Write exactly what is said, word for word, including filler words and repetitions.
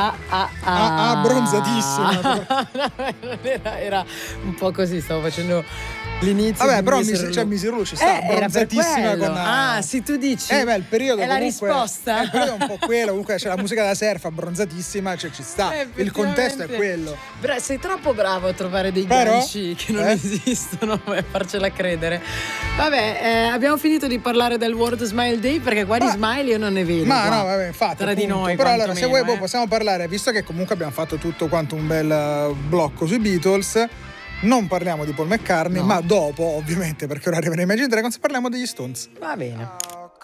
ah, ah, ah. Ah, ah, bronzatissima. era, era un po' così, stavo facendo l'inizio. Vabbè, di però Miss Miss, cioè, Lu. Miss Lu ci sta, Eh, era per bronzatissima quello. con... Ah, sì, tu dici? Eh, beh, il periodo è la comunque... risposta. Eh, il periodo è un po' quello, comunque c'è la musica da surf, abbronzatissima, cioè ci sta. Eh, Il contesto è effettivamente. quello. Bra- sei troppo bravo a trovare dei Però? ganci che non Eh? esistono e farcela credere. Vabbè, eh, abbiamo finito di parlare del World Smile Day perché qua di Ma- smile io non ne vedo. Ma qua. no, vabbè, infatti. Tra di appunto. noi. Però allora, se vuoi, quantomeno, poi eh. possiamo parlare, visto che comunque abbiamo fatto tutto quanto un bel eh, blocco sui Beatles. Non parliamo di Paul McCartney, No. ma dopo, ovviamente, perché ora arriva Imagine Dragons, parliamo degli Stones. Va bene.